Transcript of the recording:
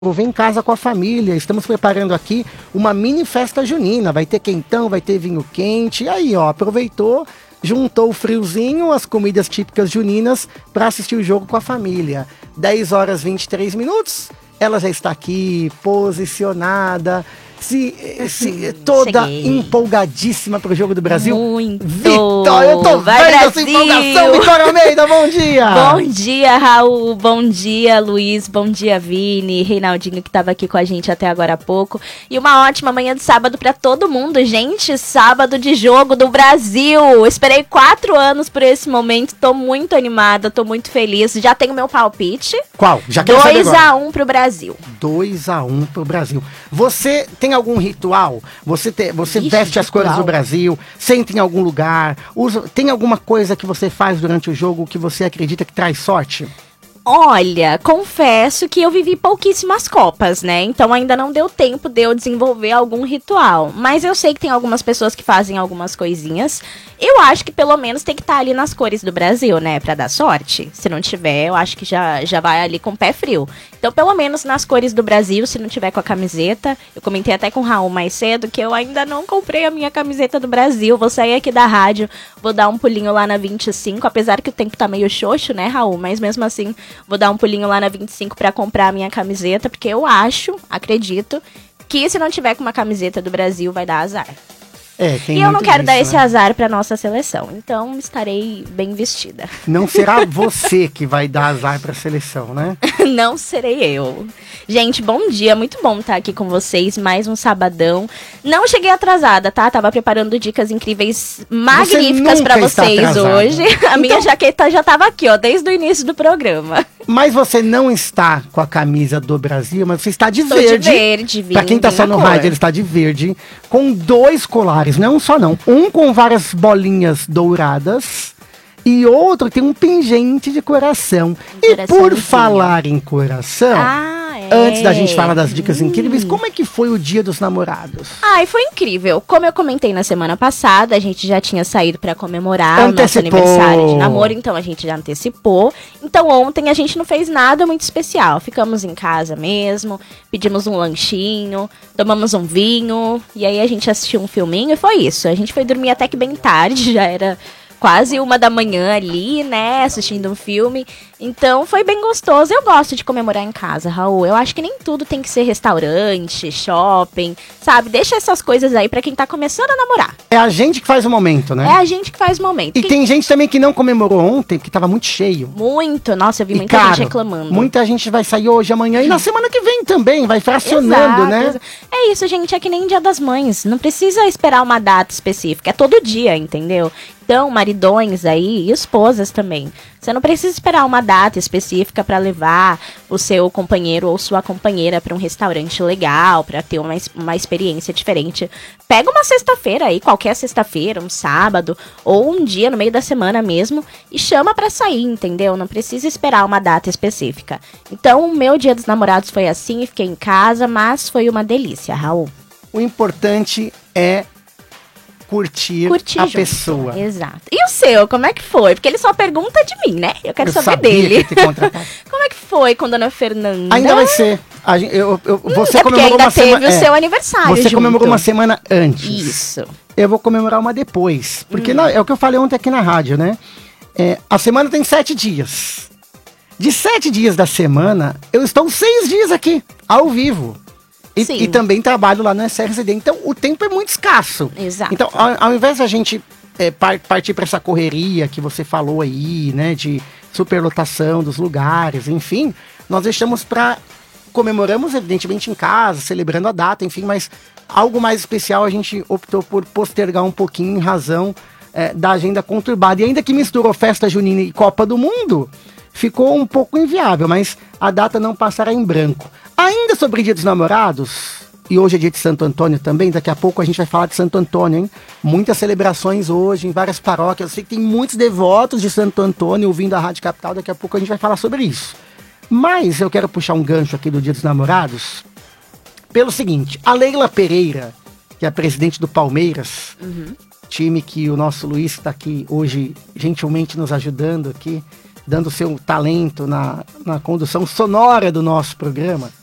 Vem em casa com a família, estamos preparando aqui uma mini festa junina, vai ter quentão, vai ter vinho quente, e aí ó, aproveitou, juntou o friozinho, as comidas típicas juninas para assistir o jogo com a família. 10 horas 23 minutos, ela já está aqui, posicionada, toda empolgadíssima pro Jogo do Brasil. Muito! Vitória, eu tô Vai, vendo Brasil! essa empolgação, Vitória Almeida, bom dia! Bom dia, Raul, bom dia, Luiz, bom dia, Vini, Reinaldinho que tava aqui com a gente até agora há pouco. E uma ótima manhã de sábado pra todo mundo, gente, sábado de Jogo do Brasil. Esperei 4 anos por esse momento, tô muito animada, tô muito feliz, já tenho meu palpite. Qual? Já quero saber agora. 2-1 pro Brasil. 2-1 pro Brasil. Você tem algum ritual? Você veste as cores do Brasil? Senta em algum lugar? Tem alguma coisa que você faz durante o jogo que você acredita que traz sorte? Olha, confesso que eu vivi pouquíssimas Copas, né? Então ainda não deu tempo de eu desenvolver algum ritual. Mas eu sei que tem algumas pessoas que fazem algumas coisinhas. Eu acho que pelo menos tem que estar ali nas cores do Brasil, né? Pra dar sorte. Se não tiver, eu acho que já vai ali com o pé frio. Então pelo menos nas cores do Brasil, se não tiver com a camiseta. Eu comentei até com o Raul mais cedo que eu ainda não comprei a minha camiseta do Brasil. Vou sair aqui da rádio, vou dar um pulinho lá na 25. Apesar que o tempo tá meio xoxo, né, Raul? Mas mesmo assim, vou dar um pulinho lá na 25 pra comprar a minha camiseta, porque eu acredito, que se não tiver com uma camiseta do Brasil, vai dar azar. E eu não quero dar esse azar pra nossa seleção, então estarei bem vestida. Não será você que vai dar azar pra seleção, né? Não serei eu. Gente, bom dia, muito bom estar aqui com vocês, mais um sabadão. Não cheguei atrasada, tá? Tava preparando dicas incríveis, magníficas pra vocês hoje. A minha jaqueta já tava aqui, ó, desde o início do programa. Mas você não está com a camisa do Brasil, mas você está de Estou verde. De verde, pra quem tá só no rádio, ele está de verde, com 2 colares, não é um só não. Um com várias bolinhas douradas e outro tem um pingente de coração. E por falar em coração, antes da gente falar das dicas incríveis, como é que foi o Dia dos Namorados? Ai, foi incrível. Como eu comentei na semana passada, a gente já tinha saído pra comemorar o nosso aniversário de namoro, então a gente já antecipou. Então ontem a gente não fez nada muito especial. Ficamos em casa mesmo, pedimos um lanchinho, tomamos um vinho, e aí a gente assistiu um filminho e foi isso. A gente foi dormir até que bem tarde, já era quase 1 da manhã ali, né, assistindo um filme. Então foi bem gostoso. Eu gosto de comemorar em casa, Raul. Eu acho que nem tudo tem que ser restaurante, shopping, sabe? Deixa essas coisas aí pra quem tá começando a namorar. É a gente que faz o momento, né? É a gente que faz o momento. E tem gente também que não comemorou ontem, que tava muito cheio. Muito. Nossa, eu vi muita gente reclamando. Muita gente vai sair hoje, amanhã e na semana que vem também, vai fracionando, né? É isso, gente. É que nem Dia das Mães. Não precisa esperar uma data específica. É todo dia, entendeu? Então, maridões aí e esposas também. Você não precisa esperar uma data específica para levar o seu companheiro ou sua companheira para um restaurante legal, para ter uma experiência diferente. Pega uma sexta-feira aí, qualquer sexta-feira, um sábado ou um dia no meio da semana mesmo e chama para sair, entendeu? Não precisa esperar uma data específica. Então, o meu Dia dos Namorados foi assim, fiquei em casa, mas foi uma delícia, Raul. O importante é curtir a junto. Pessoa. Exato. E o seu, como é que foi? Porque ele só pergunta de mim, né? Eu quero saber dele. Como é que foi com Dona Fernanda? Ainda vai ser. Você comemorou uma semana. Teve o seu aniversário. Você comemorou uma semana antes. Isso. Eu vou comemorar uma depois. Porque é o que eu falei ontem aqui na rádio, né? A semana tem 7 dias. De 7 dias da semana, eu estou 6 dias aqui, ao vivo. E também trabalho lá no SRCD. Então, o tempo é muito escasso. Exato. Então, ao invés de a gente partir para essa correria que você falou aí, né? De superlotação dos lugares, enfim. Nós deixamos comemoramos, evidentemente, em casa, celebrando a data, enfim. Mas algo mais especial a gente optou por postergar um pouquinho em razão da agenda conturbada. E ainda que misturou festa junina e Copa do Mundo, ficou um pouco inviável, mas a data não passará em branco. Ainda sobre Dia dos Namorados, e hoje é dia de Santo Antônio também, daqui a pouco a gente vai falar de Santo Antônio, hein? Muitas celebrações hoje em várias paróquias, eu sei que tem muitos devotos de Santo Antônio ouvindo a Rádio Capital, daqui a pouco a gente vai falar sobre isso. Mas eu quero puxar um gancho aqui do Dia dos Namorados, pelo seguinte, a Leila Pereira, que é a presidente do Palmeiras, time que o nosso Luiz está aqui hoje gentilmente nos ajudando aqui, dando seu talento na condução sonora do nosso programa.